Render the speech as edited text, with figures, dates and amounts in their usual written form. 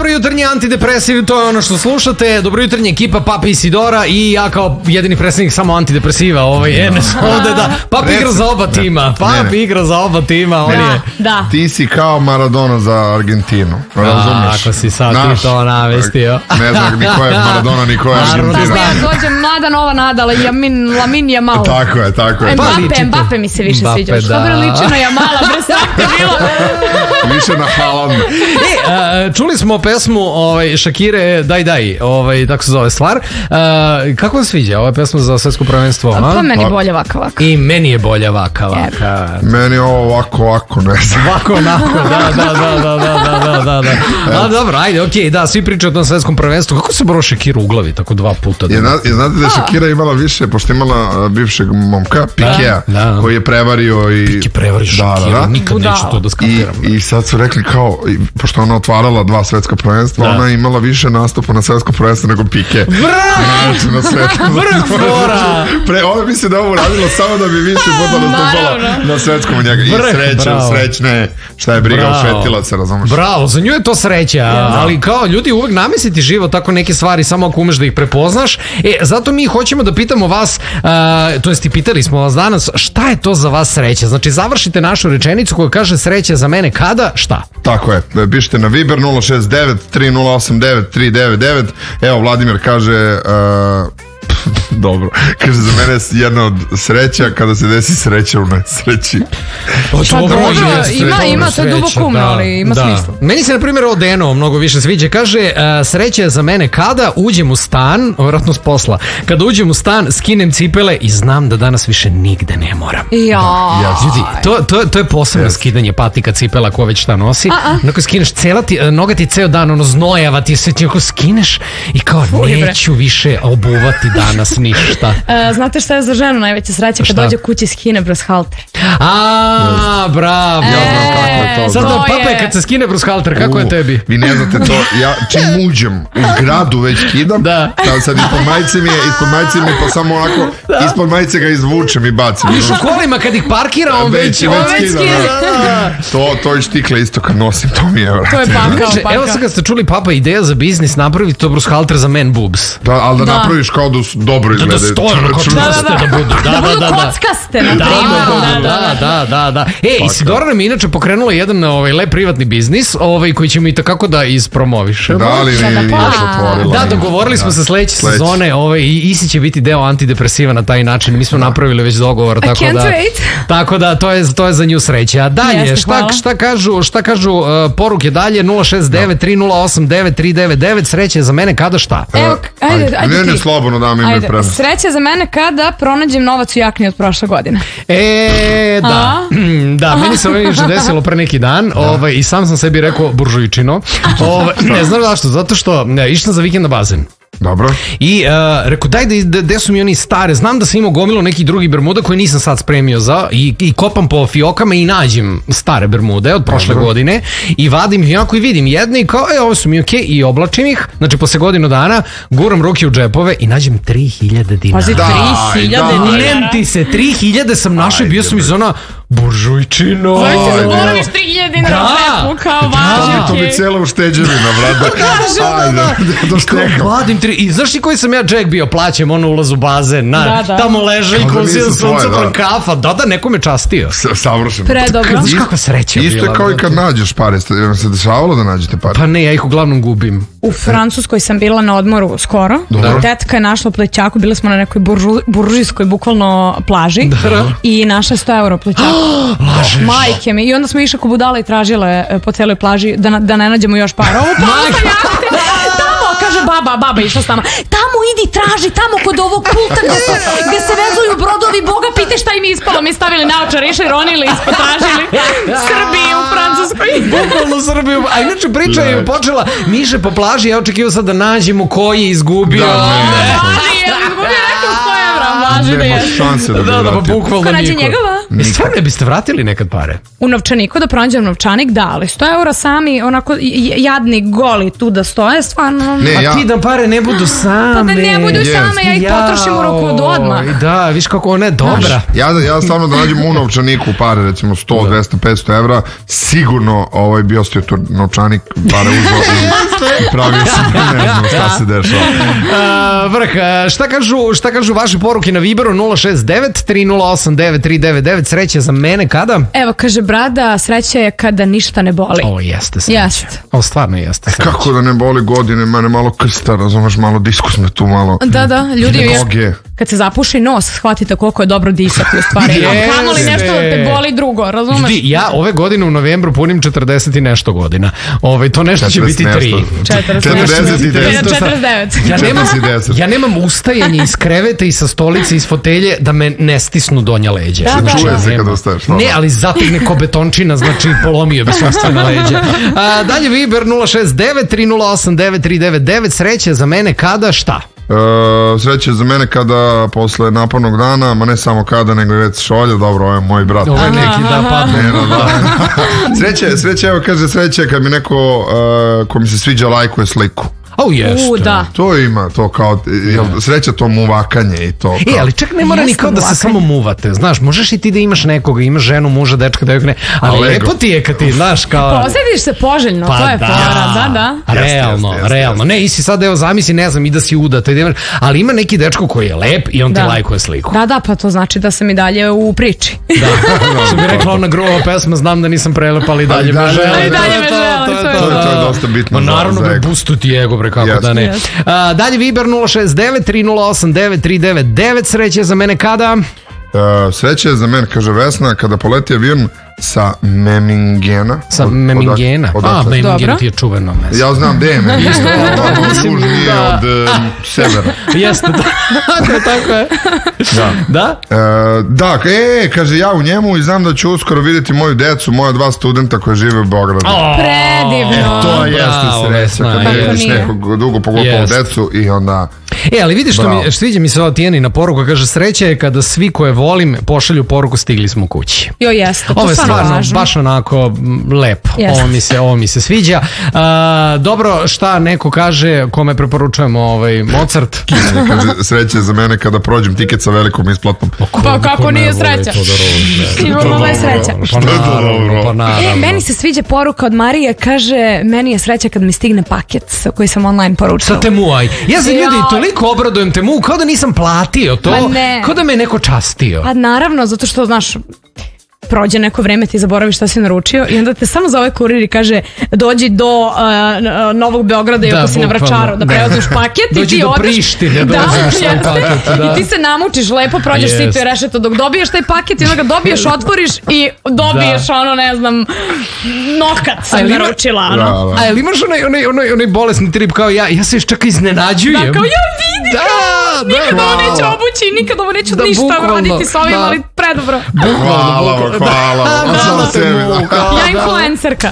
dobro jutarnji antidepresiv, to je ono što slušate. Dobro jutarnji ekipa Pape i Sidora i ja kao jedini predstavnik samo antidepresiva Enes ovde, da. Pape igra za oba tima. Pape igra za oba tima, on je. Da. Ti si kao Maradona za Argentinu, razumiješ? Ako si sad ti to navestio. Ne znam ni ko je Maradona, ni ko je Argentina. Da, dođe mlada nova Nadala, Lamin Jamal. Tako je. Mbappe mi se više sviđa. Što bi liči na Jamala, bre, sramte bilo. Više na Haaland. Čuli smo pesmu Shakire Daj, tako se zove stvar. Kako vam sviđa ova pesma za svetsko prvenstvo? Pa meni je bolje vaka. I meni je bolje vaka. Meni je ovo ovako, ne znam. Ovako, onako, da. A dobro, ajde, okej, da, svi pričaju o tom svetskom prvenstvu. Kako se bro Shakira u glavi tako 2 puta? Znate da je Shakira imala više, pošto imala bivšeg momka, Pikea, koji je prevario i... Pike prevario Shakira, nikad neću to da skapiram. I sad su rekli kao, pošto ona otvarala 2 svetska prvenstva, ona je imala više nastupa na svetsko prvenstvo nego Pike. Ona misli da ovo uradilo samo da bi više puta nastupala na svetskom njega. I srećne, šta je briga ušetila se, razumeš? Bravo, za nju je to sreća, ali kao ljudi uvek namestiti život tako neke stvari samo ako umeš da ih prepoznaš. Zato mi hoćemo da pitamo vas, to jest i pitali smo vas danas, šta je to za vas sreća? Znači završite našu rečenicu koja kaže sreća za mene kada, šta? Tako je, pišite na Viber 069 3089 399. Evo Vladimir kaže... Dobro, kaže za mene je jedna od sreća kada se desi sreća u nesreći. Ima, to je duboko umno, ali ima smisla. Meni se na primjer Odeno mnogo više sviđa. Kaže, sreća je za mene kada uđem u stan, vjerojatno s posla, kada uđem u stan, skinem cipele i znam da danas više nigde ne moram. Ljudi, to je posebno skidanje patika, cipela, ko već šta nosi. Onako skineš noga ti ceo dan, znojava ti se, ti skineš i kao neću više obuvati danas ništa. Znate šta je za ženu najveća sreća kad dođe kući skine brushalter? Bravo. Sad da Pape kad se skine brushalter, kako je tebi? Vi ne znate to, ja čim uđem u zgradu već skidam, sad ispod majice mi je pa samo onako, ispod majice ga izvučem i bacim. Viš u kolima kad ih parkira, on već skida. To je štikle isto kad nosim, to mi je vrati. To je pakao. Evo sad kad ste čuli Papa, ideja za biznis, napraviti to brushalter za man boobs. Da, ali da napraviš kao da dobro izgleda. Da stojno, kao čvrste da budu. Da budu kockaste, na primjer. Da. Isidora nam je inače pokrenula jedan lep privatni biznis koji ćemo i takako da ispromovišemo. Da, ali nije još otvorila. Da, dogovorili smo se sledeće sezone i Isi će biti deo antidepresiva na taj način. Mi smo napravili već dogovor. Tako da to je za nju sreća. Dalje, šta kažu poruke dalje? 069 308 9399. Sreća je za mene kada šta? Evo, ajde ti. Ne, slobodno da mi ime prema. Sreća za mene kada pronađem novac u jakni od prošle godine. Da, meni se ovo još desilo pre neki dan i sam sam sebi rekao buržujčino. Ne znam zašto, zato što išao sam za vikend na bazen. Dobro. I rekao, daj gde su mi oni stare, znam da sam imao gomilo nekih drugih bermuda koje nisam sad spremio za i kopam po fiokama i nađem stare bermude od prošle godine i vadim fioku i vidim jedne i kao, ovo su mi okej, i oblačim ih, znači posle godinu dana guram ruke u džepove i nađem 3000 dinara. Pazi, 3000 dinara. Nem ti se, 3000 sam našao i bio sam iz ona buržujčino. Znači, zaboraviš 3000 dinara u džepu, kao važi. To bi cijela ušteđevina, brate. Vadim i znaš ti koji sam ja Jack bio, plaćem ulaz u bazen, tamo leže i kozio sunca pro kafa, da, neko me častio. Savršeno. Predobro. Znaš kakva sreća bila. Isto kao i kad nađeš pare, se dešavalo da nađete pare? Pa ne, ja ih uglavnom gubim. U Francuskoj sam bila na odmoru skoro, tetka je našla u plećaku, bili smo na nekoj buržijskoj bukvalno plaži i našla 100 euro u plećaku. Majke mi, i onda smo išli ko budala i tražile po celoj plaži da ne nađemo još para. Kaže baba išla s nama, tamo idi traži, tamo kod ovog pulta gde se vezuju brodovi, Boga pite šta im je ispalo, mi stavili naočar, išli, ronili, potražili Srbiju u Francuskoj. Bukvalno Srbiju, a inače priča je počela, Miše po plaži, ja očekivao sad da nađemo koji je izgubio. Izgubio neko 100 evra, važi da je. Nema šanse da bi vratio. Ko nađe njegova? Stvarno ne biste vratili nekad pare? U novčaniku da pronađem novčanik, da, ali 100 eura sami, onako jadni goli tu da stoje, stvarno. A ti da pare ne budu same. Pa da ne budu same, ja ih potrošim u roku od odmah. Da, viš kako ona je dobra. Ja stvarno da nađem u novčaniku pare, recimo 100, 200, 500 evra, sigurno bi ostio tu novčanik, pare uzeo i pravio sam da ne znam šta se dešava. Vrh, šta kažu vaše poruke na Viberu 069-3089-399, sreće za mene kada? Evo, kaže Brada, sreće je kada ništa ne boli. Ovo jeste sreće. Jeste. Ovo stvarno jeste sreće. Kako da ne boli godine, mene malo krsta, razumeš, malo diskus me tu malo. Da, ljudi, kad se zapuši nos, shvatite koliko je dobro disati u stvari. Kamo li nešto da te boli drugo, razumeš? Ja ove godine u novembru punim 40 i nešto godina. To nešto će biti 3. 49. Ja nemam ustajanje iz kreveta i sa stolice iz fotelje da me ne stisnu donja leđa. Čuje se kada ustaješ. Ne, ali zategne ko betončina, znači polomio bi sve na leđa. Dalje Viber 069-3089-399, sreće za mene kada šta? Sreće za mene kada posle napornog dana, ma ne samo kada, nego i već šolja, dobro, ovo je moj brat. Ovo je neki da padne. Sreće, evo kaže sreće kad mi neko ko mi se sviđa lajkuje sliku. Jeste. Da. To ima, to kao, sreća to muvakanje i to. Ali čak ne mora ni kao da se samo muvate, znaš, možeš i ti da imaš nekoga, imaš ženu, muža, dečka, devojku, ali lepo ti je kad ti, znaš, kao... Posjediš se poželjno, to je fora, da. Realno. Ne, i si sad, evo, zamisli, ne znam, i da si udata, ali ima neki dečko koji je lep i on ti lajkuje sliku. Da, pa to znači da sam i dalje u priči. Da, što bi rekla ona grova pesma, znam da nisam prelepa, ali dalje me žele. To je dosta bitno. Naravno, bustu ti ego, kako da ne. Dalje Viber 069-3089-399, sreće za mene kada? Sreće za mene, kaže Vesna, kada poleti avion sa Memingena. Sa Memingena? Memingen ti je čuveno mesto. Ja znam gde je Memingen. Južnije od severa. Jeste, tako je. Da? Da, kaže ja u njemu i znam da ću uskoro vidjeti moju decu, moja 2 studenta koji žive u Beogradu. Predivno. To jeste sreća, kada vidiš nekog dugo pogotovo decu i onda... Ali vidiš što sviđa mi se ova Tijanina poruka, kaže sreća je kada svi koje volim pošalju poruku stigli smo kući. Jeste, ovo je stvarno baš onako lepo, ovo mi se sviđa. Dobro, šta neko kaže, kome preporučujemo Mozart? Kaže sreća za mene kada prođem tiket sa velikom isplatom. Pa kako nije sreća? Sigurno je sreća. Pa naravno. Meni se sviđa poruka od Marije, kaže meni je sreća kad mi stigne paket koji sam online poručila. Sa Temuaj. Ja za ljudi toliko obradujem Temu, kao da nisam platio to, kao da me neko častio. Pa naravno, zato što, znaš, prođe neko vreme, ti zaboraviš šta si naručio i onda te samo zove kurir i kaže dođi do Novog Beograda i ako si na Vračaru da prevoziš paket i ti odeš. Dođi do Prištine, i ti se namučiš, lepo prođeš sito i rešeto dok dobiješ taj paket i onda ga dobiješ, otvoriš i dobiješ ne znam, nokat sam naručila. A jel imaš onaj bolesni trip kao ja se još čak iznenađujem. Da, kao ja vidim, nikad ovo neću obući, nikad ovo neću ništa raditi s ovim, ali predobro. Hvala. Ja influencerka.